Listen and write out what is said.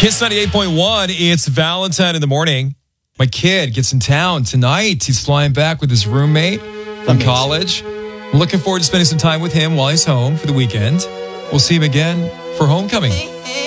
Kiss 98.1, it's Valentine in the morning. My kid gets in town tonight. He's flying back with his roommate from college. I'm looking forward to spending some time with him while he's home for the weekend. We'll see him again for homecoming.